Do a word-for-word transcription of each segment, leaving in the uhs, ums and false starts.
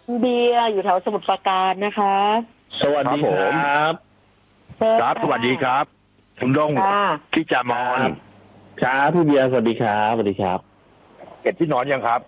เบียร์อยู่แถวสมุทรปราการนะคะสวัสดีครับครับสวัสดีครับคุณดงพี่จามอนครับพี่เบียร์สวัสดีครับสวัสดีครับเก็บที่นอนยังครับ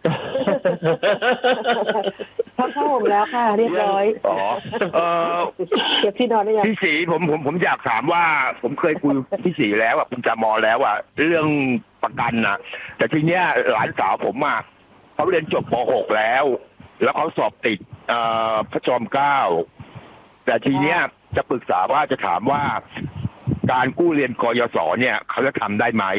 พักผ้าห่มแล้วค่ะเรียบร้อยอ๋อเออเก็บที่นอนได้ยังพี่สีผมผมผมอยากถามว่าผมเคยคุยพี่สีแล้วอ่ะคุณจามอนแล้วอ่ะเรื่องประกันนะแต่ทีเนี้ยหลานสาวผมอ่ะเขาเรียนจบป หก แล้วแล้วเขาสอบติดเอ่อพระจอมเกล้าแต่ทีเนี้ยจะปรึกษาว่าจะถามว่าการกู้เรียนกยศเนี่ยเขาจะทำได้ไหม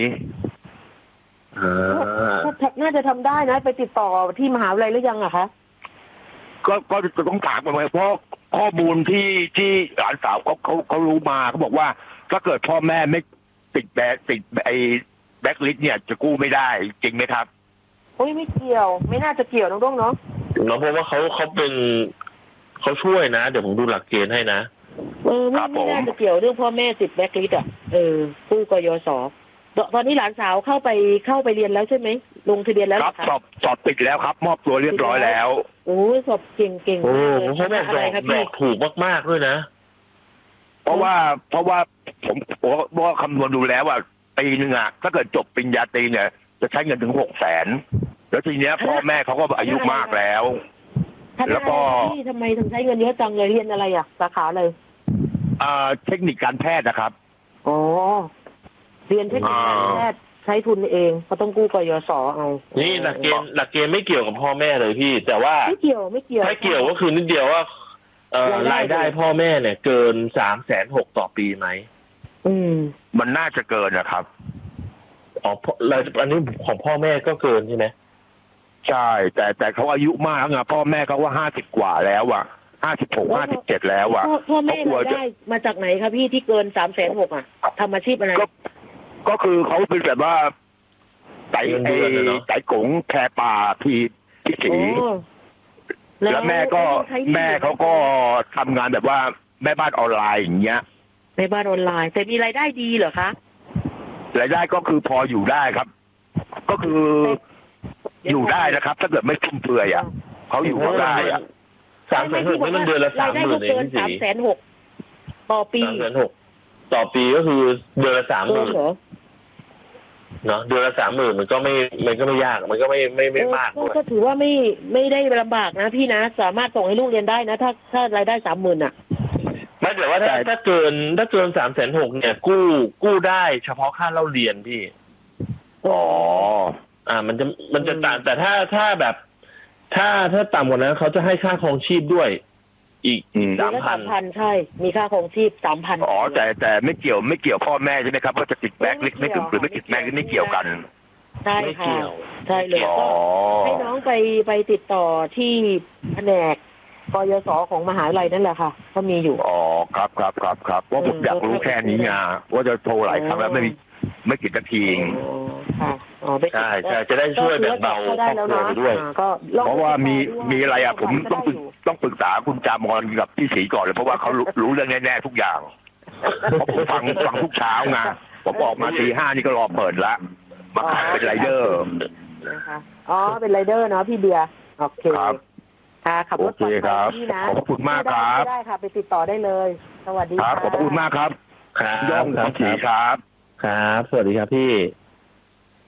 น่าจะทำได้นะไปติดต่อที่มหาวิทยาลัยหรือยังอะคะก็ก็จะต้องถามกันไว้เพราะข้อมูลที่ที่หลานสาวเขาเขาเขารู้มาเขาบอกว่าถ้าเกิดพ่อแม่ไม่ติดแบกติดไอ้แบ็คลิสต์เนี่ยจะกู้ไม่ได้จริงไหมครับโอ้ยไม่เกี่ยวไม่น่าจะเกี่ยวน้องด้งเนาะเนาะเพราะว่าเขาเขาเป็นเขาช่วยนะเดี๋ยวผมดูหลักเกณฑ์ให้นะเออไม่ไม่น่าจะเกี่ยวเรื่องพ่อแม่ติดแบ็คลิสต์อ่ะเออกู้กยศตอนนี้หลานสาวเข้าไปเข้าไปเรียนแล้วใช่ไหมลงทะเบียนแล้วครับสอบสอบติดแล้วครับมอบตัวเรียบร้อยแล้วโอ้สอบเก่งเก่งโอ้พ่อแม่ดอกดอกถูกมากๆด้วยนะเพราะว่าเพราะว่าผมเพราะว่าคำนวณดูแล้วว่าปีหนึ่งอ่ะถ้าเกิดจบปริญญาตรีเนี่ยจะใช้เงินถึงหกแสนแล้วทีเนี้ยพ่อแม่เขาก็อายุมากแล้วแล้วก็ทำไมถึงใช้เงินเยอะจังเลยเรียนอะไรอ่ะสาขาเลยอ่าเทคนิคการแพทย์นะครับอ๋อเรียนเทคนิคการแพทย์ใช้ทุนเองเขาต้องกู้กยศเอานี่หลักเกณฑ์หลักเกณฑ์ไม่เกี่ยวกับพ่อแม่เลยพี่แต่ว่าไม่เกี่ยวไม่เกี่ยวไม่เกี่ยวก็คือนิดเดียวว่าเอ่อรายได้พ่อแม่เนี่ยเกินสามแสนหกต่อปีไหมอืมมันน่าจะเกินนะครับอ๋อรายอันนี้ของพ่อแม่ก็เกินใช่ไหมใช่แต่แต่เขาอายุมากไงพ่อแม่เขาว่าห้าสิบกว่าแล้วอ่ะห้าสิบหกห้าสิบเจ็ดแล้วอ่ะพ่อแม่รายได้มาจากไหนครับพี่ที่เกินสามแสนหกอ่ะทำอาชีพอะไรก็คือเขาเป็นแบบว่าไต่ไต่กงแพปลาพี่พี่สีแล้วแม่ก็แม่เขาก็ทำงานแบบว่าแม่บ้านออนไลน์อย่างเงี้ยแม่บ้านออนไลน์แต่มีรายได้ดีเหรอคะรายได้ก็คือพออยู่ได้ครับก็คืออยู่ได้นะครับถ้าเกิดไม่ฟุ่มเฟือยอ่ะเขาอยู่ได้อ่ะสามแสนหกนี่มันเดือนละสามหมื่นเองพี่สีสามแสนหกต่อปีสามแสนหกต่อปีก็คือเดือนละสามหมื่นเนาะเดือนละสามหมื่นมันก็ไม่มันก็ไม่ยากมันก็ไม่ไม่ไม่มากก็ถือว่าไม่ไม่ได้ลำบากนะพี่นะสามารถส่งให้ลูกเรียนได้นะถ้าถ้ารายได้สามหมื่นอ่ะไม่แต่ว่าถ้าถ้าเกินถ้าเกินสามแสนหกเนี่ยกู้กู้ได้เฉพาะค่าเล่าเรียนพี่อ๋ออ่ามันจะมันจะต่างแต่ถ้าถ้าแบบถ้าถ้าต่ำกว่านั้นเขาจะให้ค่าครองชีพด้วยอีกสามพันพันใช่มีค่าครองชีพสามพันอ๋อแต่แต่ไม่เกี่ยวไม่เกี่ยวพ่อแม่ใช่ไหมครับว่าจะติดแบ็คลิสต์ไม่ถึงหรือไม่ติดแบ็คลิสต์ไม่เกี่ยวกันใช่ค่ะใช่เลยก็ให้น้องไปไปติดต่อที่แผนกกยศของมหาวิทยาลัยนั่นแหละค่ะก็มีอยู่อ๋อครับครับครับครับเพราะผมอยากรู้แค่นี้ไงว่าจะโทรหลายครั้งแล้วไม่ไม่ติดทีเองใช่ใช่จะได้ช่วยแบ่งเบาครอบครัวไปด้วยเพราะว่ามีมีอะไรอ่ะผมต้องต้องปรึกษาคุณจามอนกับพี่ศรีก่อนเลยเพราะว่าเขารู้เรื่องแน่ๆทุกอย่างผมฟังฟังทุกเช้าไงผมออกมาตีห้านี่ก็รอเปิดละมาขายเป็นไรเดอร์นะคะอ๋อเป็นไรเดอร์เนาะพี่เบียร์โอเคครับค่ะขับรถปลอดภัยพี่นะขอบคุณมากครับได้ค่ะไปติดต่อได้เลยสวัสดีครับขอบคุณมากครับครับย่องขอบคุณครับครับสวัสดีครับพี่